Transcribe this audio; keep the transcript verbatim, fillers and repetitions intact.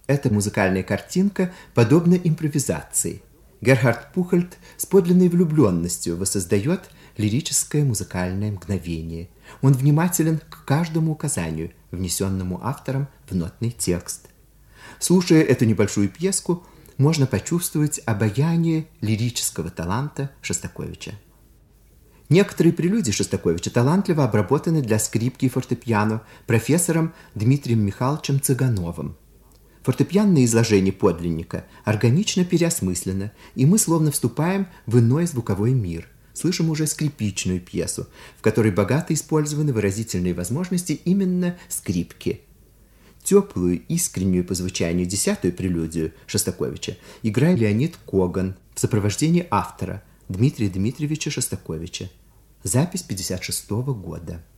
Эта музыкальная картинка подобна импровизации. Герхард Пухольд с подлинной влюбленностью воссоздает лирическое музыкальное мгновение. Он внимателен к каждому указанию, внесенному автором в нотный текст. Слушая эту небольшую пьеску, можно почувствовать обаяние лирического таланта Шостаковича. Некоторые прелюдии Шостаковича талантливо обработаны для скрипки и фортепиано профессором Дмитрием Михайловичем Цыгановым. Фортепианное изложение подлинника органично переосмыслено, и мы словно вступаем в иной звуковой мир. Слышим уже скрипичную пьесу, в которой богато использованы выразительные возможности именно скрипки. Теплую, искреннюю по звучанию десятую прелюдию Шостаковича играет Леонид Коган в сопровождении автора Дмитрия Дмитриевича Шостаковича. Запись пятьдесят шестого года.